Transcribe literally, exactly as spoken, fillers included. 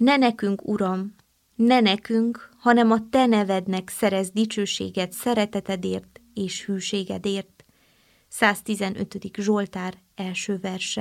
Ne nekünk, Uram, ne nekünk, hanem a Te nevednek szerez dicsőséget szeretetedért és hűségedért. száztizenötödik Zsoltár első verse.